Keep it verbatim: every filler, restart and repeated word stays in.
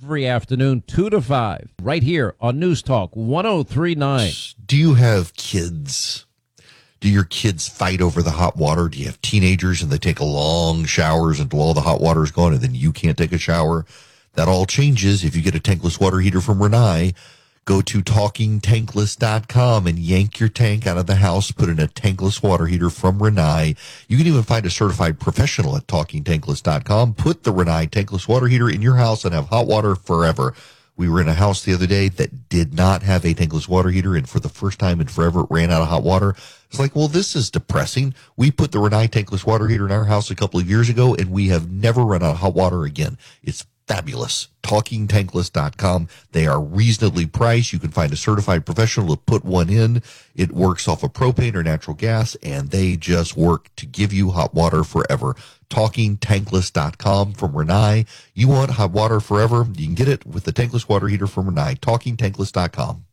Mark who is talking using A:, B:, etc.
A: every afternoon, two to five, right here on News Talk one oh three point nine.
B: Do you have kids? Do your kids fight over the hot water? Do you have teenagers and they take long showers until all the hot water is gone and then you can't take a shower? That all changes if you get a tankless water heater from Rinnai. Go to talking tankless dot com and yank your tank out of the house. Put in a tankless water heater from Rinnai. You can even find a certified professional at talking tankless dot com. Put the Rinnai tankless water heater in your house and have hot water forever. We were in a house the other day that did not have a tankless water heater, and for the first time in forever, it ran out of hot water. It's like, well, this is depressing. We put the Rinnai tankless water heater in our house a couple of years ago, and we have never run out of hot water again. It's fabulous. talking tankless dot com. They are reasonably priced. You can find a certified professional to put one in. It works off of propane or natural gas, and they just work to give you hot water forever. talking tankless dot com from Rinnai. You want hot water forever? You can get it with the tankless water heater from Rinnai. talking tankless dot com.